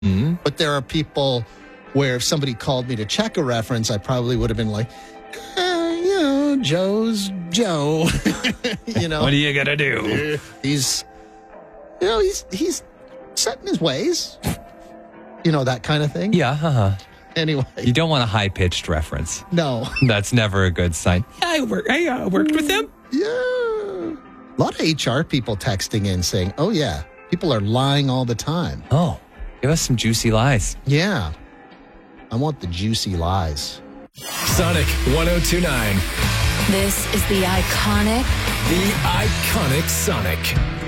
But there are people where if somebody called me to check a reference, I probably would have been like, Joe's Joe. What are you going to do? He's set in his ways. That kind of thing. Yeah, Anyway. You don't want a high-pitched reference. No. That's never a good sign. Yeah, I worked with him. Yeah. A lot of HR people texting in saying, oh, yeah, people are lying all the time. Oh, give us some juicy lies. Yeah. I want the juicy lies. Sonic 102.9. This is the iconic Sonic.